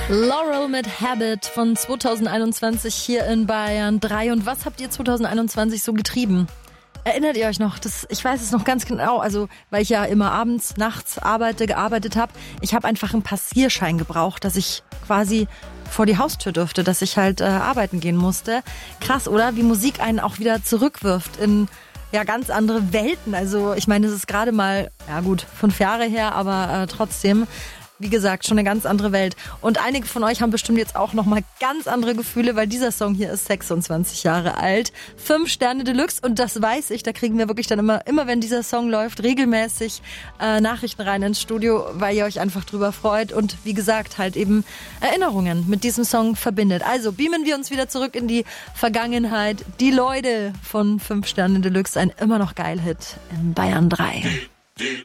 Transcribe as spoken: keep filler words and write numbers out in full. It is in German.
Laurel mit Habit von zwanzig einundzwanzig hier in Bayern drei. Und was habt ihr zwanzig einundzwanzig so getrieben? Erinnert ihr euch noch? Das, ich weiß es noch ganz genau, also weil ich ja immer abends, nachts arbeite, gearbeitet habe. Ich habe einfach einen Passierschein gebraucht, dass ich quasi vor die Haustür durfte, dass ich halt äh, arbeiten gehen musste. Krass, oder? Wie Musik einen auch wieder zurückwirft in ja ganz andere Welten. Also ich meine, es ist gerade mal, ja gut, fünf Jahre her, aber äh, trotzdem... Wie gesagt, schon eine ganz andere Welt. Und einige von euch haben bestimmt jetzt auch nochmal ganz andere Gefühle, weil dieser Song hier ist sechsundzwanzig Jahre alt. Fünf Sterne Deluxe und das weiß ich, da kriegen wir wirklich dann immer, immer wenn dieser Song läuft, regelmäßig äh, Nachrichten rein ins Studio, weil ihr euch einfach drüber freut und wie gesagt halt eben Erinnerungen mit diesem Song verbindet. Also beamen wir uns wieder zurück in die Vergangenheit. Die Leute von Fünf Sterne Deluxe, ein immer noch geil Hit in Bayern drei. Die